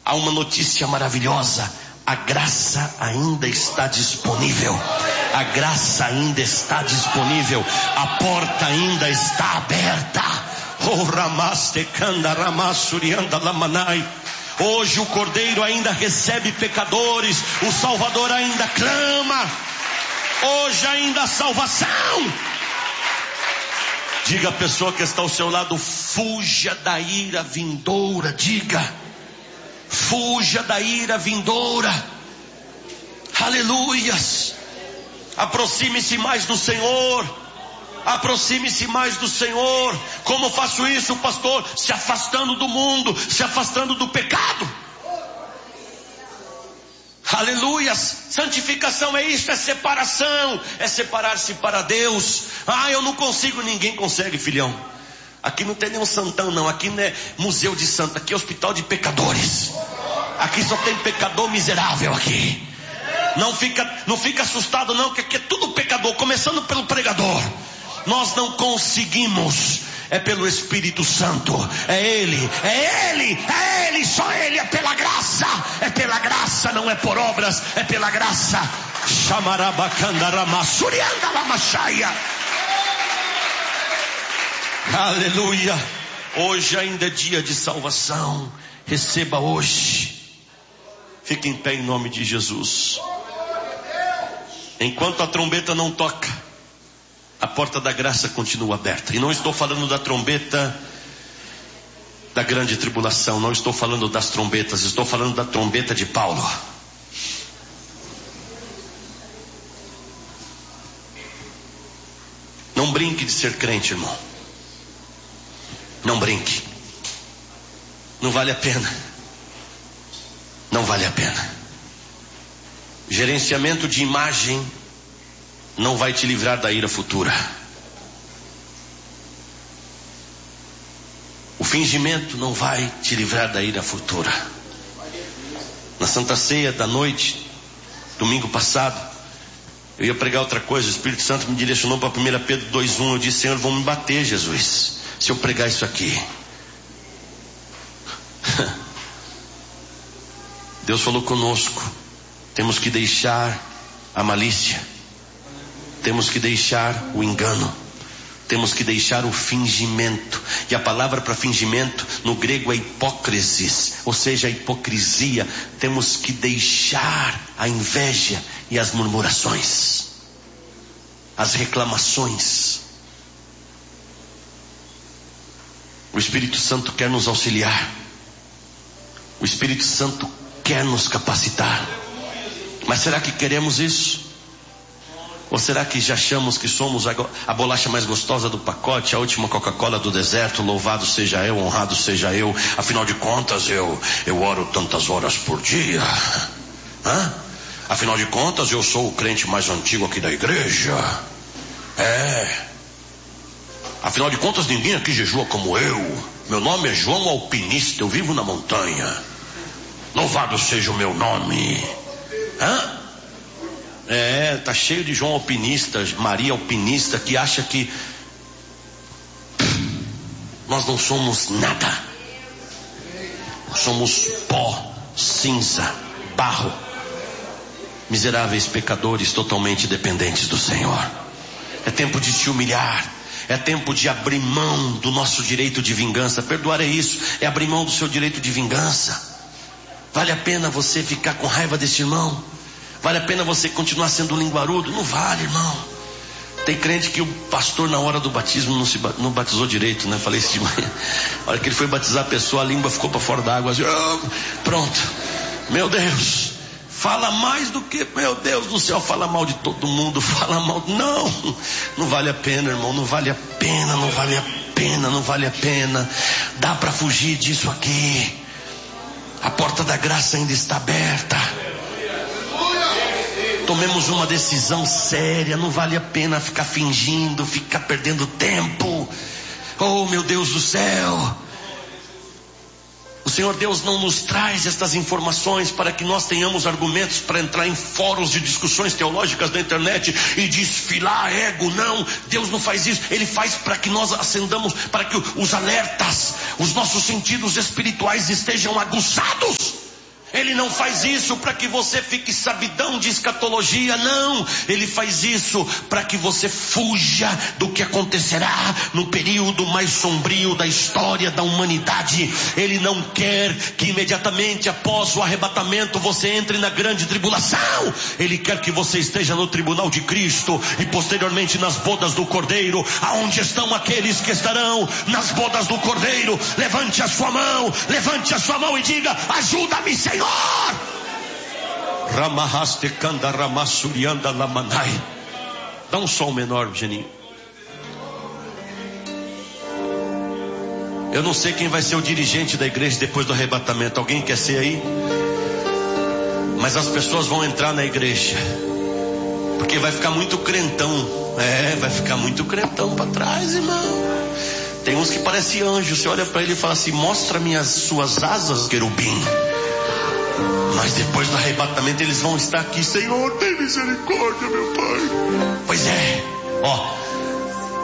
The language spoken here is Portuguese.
há uma notícia maravilhosa: a graça ainda está disponível. A graça ainda está disponível. A porta ainda está aberta. Oh, Ramaste Kanda Ramassurianda Lamanai. Hoje o Cordeiro ainda recebe pecadores. O Salvador ainda clama. Hoje ainda há salvação. Diga à pessoa que está ao seu lado: fuja da ira vindoura. Diga: fuja da ira vindoura. Aleluias. Aproxime-se mais do Senhor. Aproxime-se mais do Senhor. Como faço isso, pastor? Se afastando do mundo, se afastando do pecado. Aleluias. Santificação é isso, é separação, é separar-se para Deus. Eu não consigo. Ninguém consegue, filhão. Aqui não tem nenhum santão não. Aqui não é museu de santo, aqui é hospital de pecadores. Aqui só tem pecador miserável aqui. Não fica assustado não, que aqui é tudo pecador, começando pelo pregador. Nós não conseguimos. É pelo Espírito Santo. É Ele, só Ele. É pela graça. É pela graça, não é por obras. É pela graça. Aleluia. Hoje ainda é dia de salvação. Receba hoje. Fique em pé em nome de Jesus. Enquanto a trombeta não toca, a porta da graça continua aberta. E não estou falando da trombeta da grande tribulação. Não estou falando das trombetas. Estou falando da trombeta de Paulo. Não brinque de ser crente, irmão. Não brinque. Não vale a pena. Não vale a pena. Gerenciamento de imagem não vai te livrar da ira futura. O fingimento não vai te livrar da ira futura. Na Santa Ceia da noite, domingo passado, eu ia pregar outra coisa. O Espírito Santo me direcionou para 1 Pedro 2:1. Eu disse: Senhor, vão me bater, Jesus, se eu pregar isso aqui. Deus falou conosco. Temos que deixar a malícia. Temos que deixar o engano. Temos que deixar o fingimento. E a palavra para fingimento no grego é hipócrisis, ou seja, a hipocrisia. Temos que deixar a inveja e as murmurações, as reclamações. O Espírito Santo quer nos auxiliar. O Espírito Santo quer nos capacitar. Mas será que queremos isso? Ou será que já achamos que somos a bolacha mais gostosa do pacote, a última Coca-Cola do deserto? Louvado seja eu, honrado seja eu. Afinal de contas, eu oro tantas horas por dia. Afinal de contas, eu sou o crente mais antigo aqui da igreja. Afinal de contas, ninguém aqui jejua como eu. Meu nome é João Alpinista, eu vivo na montanha. Louvado seja o meu nome. Tá cheio de João Alpinista, Maria Alpinista, que acha que nós não somos nada. Somos pó, cinza, barro, miseráveis pecadores totalmente dependentes do Senhor. É tempo de se humilhar. É tempo de abrir mão do nosso direito de vingança. Perdoar é isso, é abrir mão do seu direito de vingança. Vale a pena você ficar com raiva desse irmão? Vale a pena você continuar sendo linguarudo? Não vale, irmão. Tem crente que o pastor na hora do batismo não batizou direito, né? Falei isso de manhã. A hora que ele foi batizar a pessoa, a língua ficou para fora da água assim, pronto. Meu Deus, fala mais do que, meu Deus do céu, fala mal de todo mundo, fala mal. Não vale a pena, irmão. Não vale a pena, não vale a pena, não vale a pena. Dá para fugir disso aqui. A porta da graça ainda está aberta. Tomemos uma decisão séria. Não vale a pena ficar fingindo, ficar perdendo tempo. Oh, meu Deus do céu. O Senhor Deus não nos traz estas informações para que nós tenhamos argumentos para entrar em fóruns de discussões teológicas da internet e desfilar ego. Não, Deus não faz isso. Ele faz para que nós acendamos, para que os alertas, os nossos sentidos espirituais estejam aguçados. Ele não faz isso para que você fique sabidão de escatologia, não. Ele faz isso para que você fuja do que acontecerá no período mais sombrio da história da humanidade. Ele não quer que imediatamente após o arrebatamento você entre na grande tribulação. Ele quer que você esteja no tribunal de Cristo e posteriormente nas bodas do Cordeiro. Aonde estão aqueles que estarão nas bodas do Cordeiro? Levante a sua mão e diga: ajuda-me, Senhor. Ramahaste kanda ramassurianda lamanai. Dá um som menor, Geninho. Eu não sei quem vai ser o dirigente da igreja depois do arrebatamento. Alguém quer ser aí? Mas as pessoas vão entrar na igreja, porque vai ficar muito crentão. Vai ficar muito crentão para trás, irmão. Tem uns que parecem anjos. Você olha para ele e fala assim: mostra-me as suas asas, querubim. Mas depois do arrebatamento eles vão estar aqui: Senhor, tem misericórdia, meu Pai. Pois é,